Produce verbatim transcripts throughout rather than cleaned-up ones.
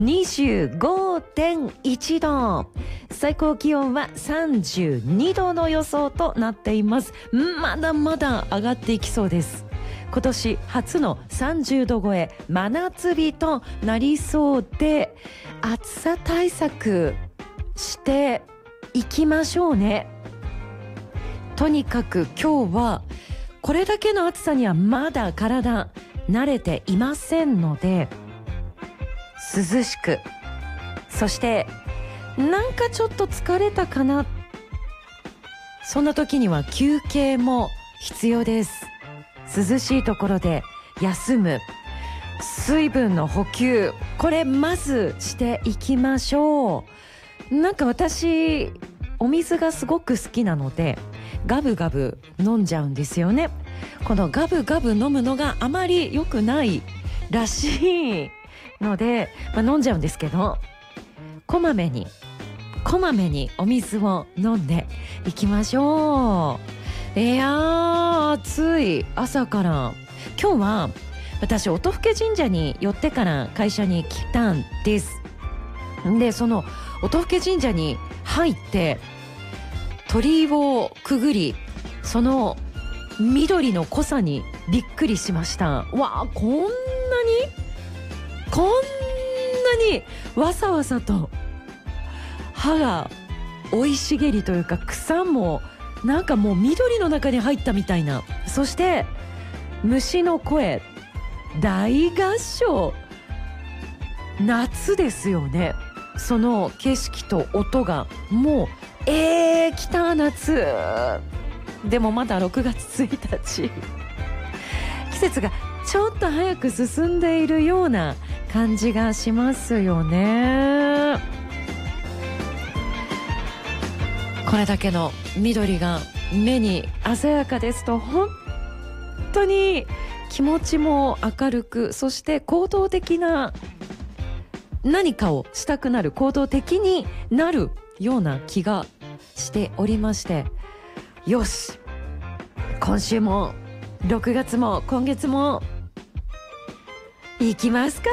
にじゅうごてんいちど、最高気温はさんじゅうにどの予想となっています。まだまだ上がっていきそうです。今年初のさんじゅうど超え、真夏日となりそうで、暑さ対策していきましょうね。とにかく今日はこれだけの暑さにはまだ体慣れていませんので、涼しく、そしてなんかちょっと疲れたかな、そんな時には休憩も必要です。涼しいところで休む、水分の補給、これまずしていきましょう。なんか私お水がすごく好きなのでガブガブ飲んじゃうんですよね。このガブガブ飲むのがあまり良くないらしいので、まあ、飲んじゃうんですけど、こまめにこまめにお水を飲んでいきましょう。いやー暑い。朝から今日は私音更神社に寄ってから会社に来たんです。でその音更神社に入って鳥居をくぐり、その緑の濃さにびっくりしました。わあ、こんなにこんなにわさわさと葉が生い茂りというか、草もなんかもう緑の中に入ったみたいな。そして虫の声、大合唱、夏ですよね。その景色と音がもうえー来た夏。でもまだろくがつついたち、季節がちょっと早く進んでいるような感じがしますよね。これだけの緑が目に鮮やかですと、本当に気持ちも明るく、そして行動的な何かをしたくなる、行動的になるような気がしておりまして、よし、今週もろくがつも今月も行きますか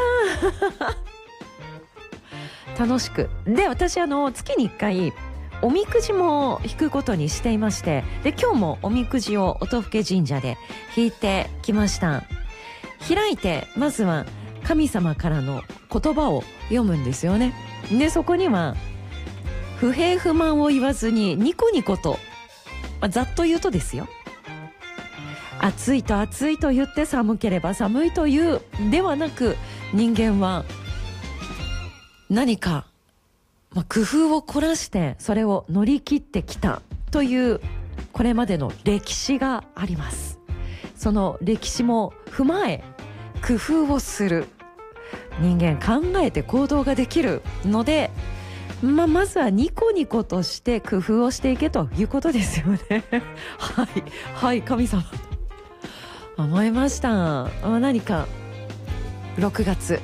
楽しく。で私あの月にいっかいおみくじも引くことにしていまして、で今日もおみくじを音更神社で引いてきました。開いてまずは神様からの言葉を読むんですよね。でそこには不平不満を言わずにニコニコと、まあ、ざっと言うとですよ、暑いと暑いと言って寒ければ寒いというではなく、人間は何か、まあ、工夫を凝らしてそれを乗り切ってきたというこれまでの歴史があります。その歴史も踏まえ工夫をする、人間考えて行動ができるので、まあ、まずはニコニコとして工夫をしていけということですよねはいはい神様思いました。何かろくがつ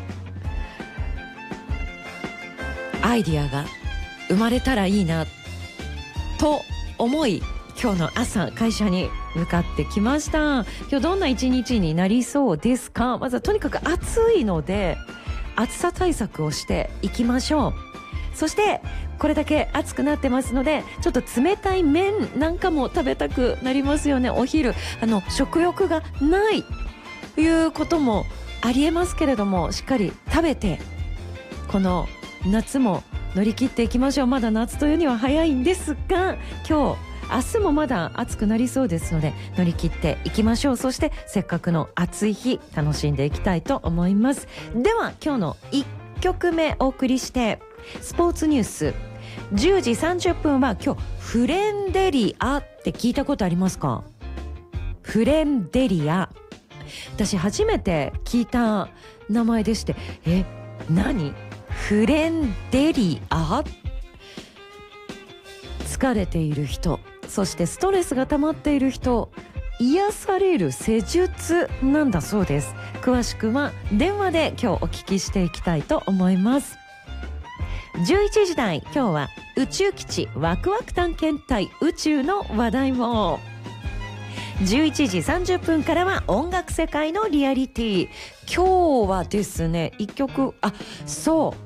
アイディアが生まれたらいいなと思い、今日の朝会社に向かってきました。今日どんな一日になりそうですか？まずはとにかく暑いので暑さ対策をしていきましょう。そしてこれだけ暑くなってますので、ちょっと冷たい麺なんかも食べたくなりますよね。お昼あの食欲がないということもありえますけれども、しっかり食べてこの夏も乗り切っていきましょう。まだ夏というには早いんですが、今日明日もまだ暑くなりそうですので乗り切っていきましょう。そしてせっかくの暑い日楽しんでいきたいと思います。では今日のいっきょくめお送りして、スポーツニュースじゅうじさんじゅっぷんは今日フレンデリアって聞いたことありますか？フレンデリア、私初めて聞いた名前でして、え、何？フレンデリア？疲れている人、そしてストレスが溜まっている人、癒される施術なんだそうです。詳しくは電話で今日お聞きしていきたいと思います。じゅういちじ台、今日は宇宙基地ワクワク探検隊宇宙の話題を、じゅういちじさんじゅっぷんからは音楽世界のリアリティ。今日はですね、一曲、あ、そう